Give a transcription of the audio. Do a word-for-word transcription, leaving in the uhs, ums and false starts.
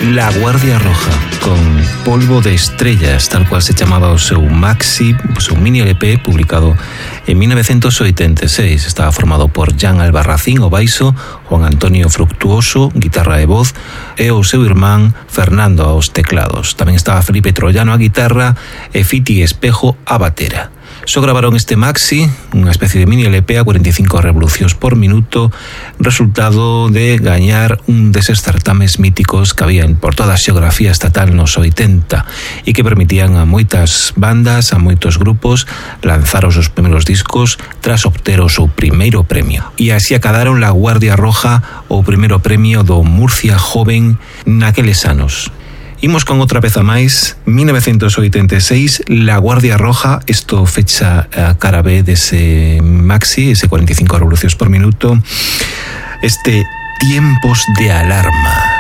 La Guardia Roja, con Polvo de Estrellas, tal cual se chamaba o seu maxi, o seu mini L P, publicado en mil novecientos oitenta e seis. Estaba formado por Jan Albarracín, o baixo, Juan Antonio Fructuoso, guitarra e voz, e o seu irmán Fernando aos teclados. Tamén estaba Felipe Troyano a guitarra e Fiti Espejo a batera. Só gravaron este maxi, unha especie de mini L P a cuarenta e cinco revolucións por minuto, resultado de gañar un deses certames míticos que había por toda a xeografía estatal nos oitenta e que permitían a moitas bandas, a moitos grupos lanzar os seus primeiros discos tras obter o seu primeiro premio. E así acadaron La Guardia Roja o primeiro premio do Murcia Joven naqueles anos. Imos con outra peza máis, mil novecientos oitenta e seis, La Guardia Roja, isto fecha a cara B dese maxi, ese cuarenta e cinco revolucións por minuto, este Tiempos de Alarma.